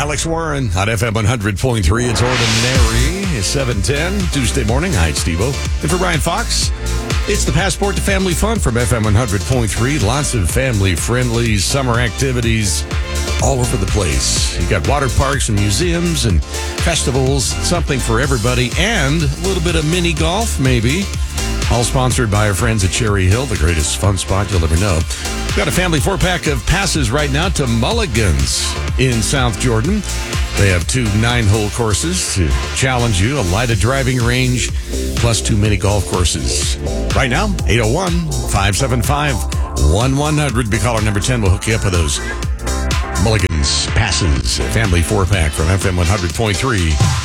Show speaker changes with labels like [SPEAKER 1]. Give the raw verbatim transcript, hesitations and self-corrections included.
[SPEAKER 1] Alex Warren on F M one hundred point three. It's Ordinary. It's seven ten, Tuesday morning. Hi, it's Steve-O. And for Brian Fox, it's the Passport to Family Fun from F M one hundred point three. Lots of family-friendly summer activities all over the place. You got water parks and museums and festivals, something for everybody, and a little bit of mini golf, maybe. All sponsored by our friends at Cherry Hill, the greatest fun spot you'll ever know. We've got a family four-pack of passes right now to Mulligan's in South Jordan. They have two nine-hole courses to challenge you, a lighted driving range, plus two mini golf courses. Right now, eight oh one, five seven five, one one hundred. Be caller number ten. We'll hook you up with those Mulligan's passes, a family four-pack from F M one hundred point three.